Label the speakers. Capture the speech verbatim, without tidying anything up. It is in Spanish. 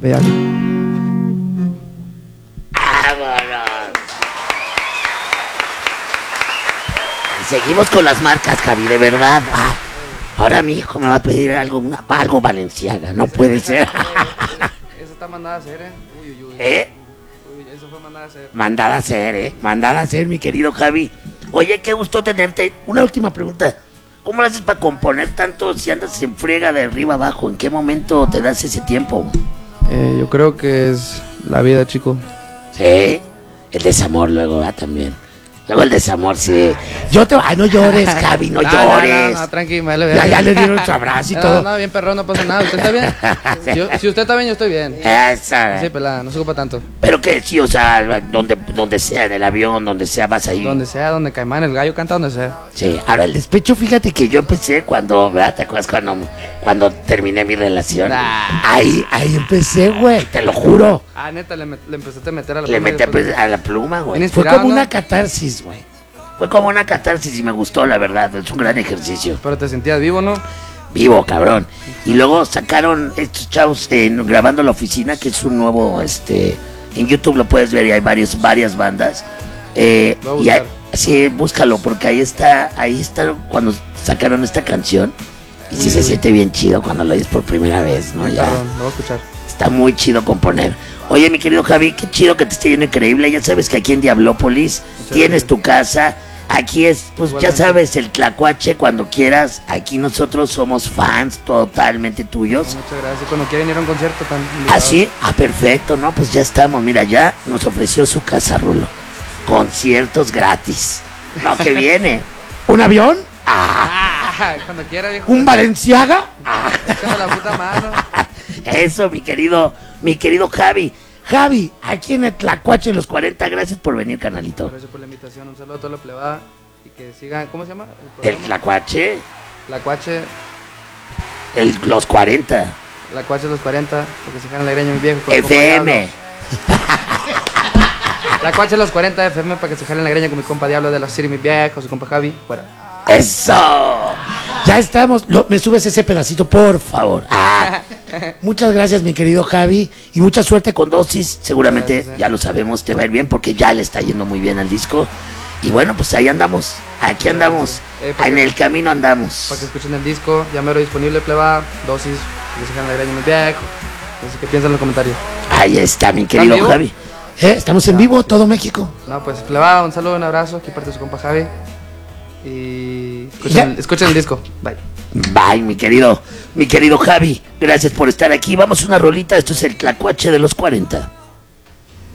Speaker 1: Bellaco.
Speaker 2: ¡Vámonos! Seguimos con las marcas, Javi, de verdad. Ah, ahora mi hijo me va a pedir algo, una, algo Balenciaga, no puede ser.
Speaker 1: Eso está mandada a hacer, ¿eh? Uy, uy, uy.
Speaker 2: ¿Eh?
Speaker 1: Uy, eso fue mandada a hacer.
Speaker 2: Mandada a hacer, ¿eh? Mandada a hacer, mi querido Javi. Oye, qué gusto tenerte. Una última pregunta. ¿Cómo lo haces para componer tanto si andas en friega de arriba abajo? ¿En qué momento te das ese tiempo?
Speaker 1: Eh, yo creo que es la vida, chico.
Speaker 2: Sí, el desamor luego, ¿verdad? También. Luego el desamor, sí. Yo te... Ay, no llores, Javi, no,
Speaker 1: no
Speaker 2: llores.
Speaker 1: No, no, no, tranqui, me le
Speaker 2: Ya, ya le dieron su abrazo y
Speaker 1: no,
Speaker 2: todo.
Speaker 1: No, bien perrón, no pasa nada. ¿Usted está bien?
Speaker 2: Sí.
Speaker 1: Yo, si usted está bien, yo estoy bien.
Speaker 2: Esa.
Speaker 1: Sí, pelada, no se ocupa tanto.
Speaker 2: Pero que sí, o sea, donde, donde sea, en el avión, donde sea, vas ahí.
Speaker 1: Donde sea, donde Caimán, el gallo canta donde sea.
Speaker 2: Sí, ahora el despecho, fíjate que yo empecé cuando, ¿verdad? ¿Te acuerdas cuando, cuando terminé mi relación?
Speaker 1: Nah.
Speaker 2: Ahí, ahí empecé, güey, te lo juro.
Speaker 1: Ah, neta, le, met- le empezaste a meter a la
Speaker 2: Le
Speaker 1: pluma y
Speaker 2: metí
Speaker 1: después-
Speaker 2: pues, a la pluma, güey.
Speaker 1: Bien
Speaker 2: Fue
Speaker 1: inspirado,
Speaker 2: como
Speaker 1: ¿no?
Speaker 2: una catarsis, güey. Fue como una catarsis y me gustó, la verdad. Es un gran ejercicio.
Speaker 1: Pero te sentías vivo, ¿no?
Speaker 2: Vivo, cabrón. Y luego sacaron estos chavos en grabando la oficina, que es un nuevo, este, en YouTube lo puedes ver y hay varios, varias bandas. Eh,
Speaker 1: Lo voy a
Speaker 2: y hay-
Speaker 1: buscar.
Speaker 2: sí, búscalo porque ahí está, ahí está cuando sacaron esta canción. Y sí se siente bien chido cuando lo oyes por primera vez, ¿no? Ya
Speaker 1: Perdón, lo voy a escuchar.
Speaker 2: está muy chido componer. Oye, mi querido Javi, qué chido que te esté yendo increíble. Ya sabes que aquí en Diablópolis
Speaker 1: Muchas
Speaker 2: tienes
Speaker 1: gracias.
Speaker 2: tu casa. Aquí es, pues ya
Speaker 1: Igualmente.
Speaker 2: sabes, el Tlacuache cuando quieras. Aquí nosotros somos fans totalmente tuyos.
Speaker 1: Muchas gracias. Cuando quieren ir a un concierto tan
Speaker 2: ¿Ah, sí? Ah, perfecto, ¿no? Pues ya estamos. Mira, ya nos ofreció su casa, Rulo. Conciertos gratis. No, que viene. ¿Un avión? Ah,
Speaker 1: Ah, cuando quiera, viejo.
Speaker 2: ¿un Balenciaga? Ah,
Speaker 1: Échame la puta mano.
Speaker 2: eso, mi querido, mi querido Javi. Javi, aquí en el Tlacuache los cuarenta, gracias por venir, canalito.
Speaker 1: Gracias por la invitación. Un saludo a toda la plebada. Y que sigan, ¿cómo se llama? El
Speaker 2: El
Speaker 1: programa.
Speaker 2: Tlacuache,
Speaker 1: La Cuache.
Speaker 2: el, los cuarenta.
Speaker 1: La Cuache de los cuarenta. Porque se jalan la greña, mi viejo. con mi compa
Speaker 2: F M.
Speaker 1: Diablo. La Cuache de los cuarenta F M para que se jalen la greña con mi compa Diablo de la City, mi viejo, su compa Javi. Fuera.
Speaker 2: ¡Eso! Ya estamos. Lo- me subes ese pedacito, por favor. Ah. Muchas gracias, mi querido Javi. Y mucha suerte con Dosis. Seguramente,
Speaker 1: Gracias, eh.
Speaker 2: ya lo sabemos, te va a ir bien porque ya le está yendo muy bien al disco. Y bueno, pues ahí andamos. Aquí andamos.
Speaker 1: Eh, para
Speaker 2: En
Speaker 1: que-
Speaker 2: el camino andamos.
Speaker 1: Para que escuchen el disco. Ya mero disponible, plebada. Dosis. Que se jalan la greña, mi viejo. Entonces, ¿qué piensan en los comentarios?
Speaker 2: Ahí está, mi querido
Speaker 1: vivo?
Speaker 2: Javi. ¿Eh? Estamos en vivo, todo México.
Speaker 1: No, pues plebada, un saludo, un abrazo. Aquí parte de su compa Javi. Y
Speaker 2: Ya.
Speaker 1: escuchen, el- escuchen el disco. Bye.
Speaker 2: Bye, mi querido, mi querido Javi. Gracias por estar aquí. Vamos a una rolita. Esto es el Tlacuache de los cuarenta.